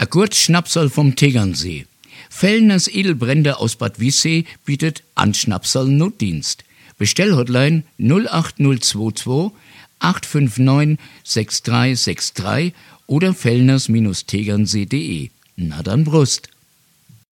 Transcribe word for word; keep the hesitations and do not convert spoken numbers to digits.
A Gurt Schnapsal vom Tegernsee. Fellners Edelbrände aus Bad Wiessee bietet Anschnapsal Notdienst. Bestellhotline null acht null zwei zwei acht fünf neun sechs drei sechs drei oder fellners Tegernsee punkt de. Na dann Brust.